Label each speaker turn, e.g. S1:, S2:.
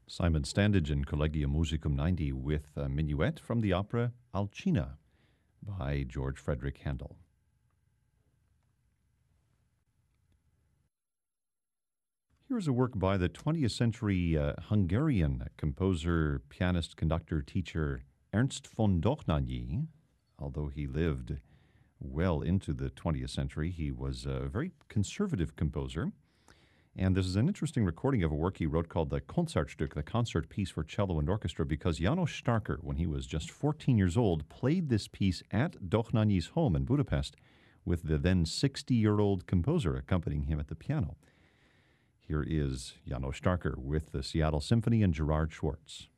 S1: Simon Standage and Collegium Musicum 90 with a minuet from the opera Alcina by George Frederick Handel. Here's a work by the 20th century Hungarian composer, pianist, conductor, teacher Ernst von Dohnányi. Although he lived well into the 20th century, he was a very conservative composer. And this is an interesting recording of a work he wrote called the Konzertstück, the concert piece for cello and orchestra, because János Starker, when he was just 14 years old, played this piece at Dohnányi's home in Budapest with the then 60-year-old composer accompanying him at the piano. Here is János Starker with the Seattle Symphony and Gerard Schwartz.